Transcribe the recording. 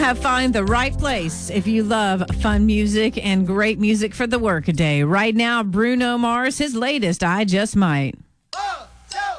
have found the right place if you love fun music and great music for the workaday. Right now, Bruno Mars, his latest, I Just Might.